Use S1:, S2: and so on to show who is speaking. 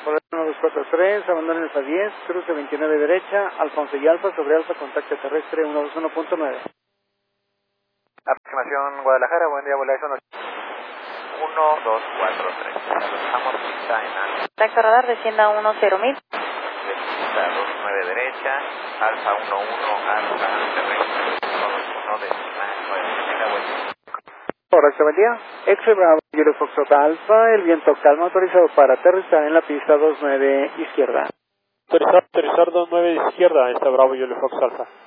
S1: Por el 1243, abandonen Alfa 10, cruce 29 derecha, Alfonso y Alfa sobre Alfa, contacto terrestre 121.9.
S2: Aproximación Guadalajara, buen día, volación 1243. Estamos pista en Alfa.
S3: Contacto radar, descienda 10.000.
S2: Pista 29 derecha, Alfa 11, Alfa terrestre 121 decimal 9.
S1: Correcto, buen día. X-Ray Bravo, Kilo Foxtrot Alfa, el viento calma autorizado para aterrizar en la pista 29 izquierda.
S4: Aterrizar 29 izquierda, está Bravo, Kilo Fox Alfa.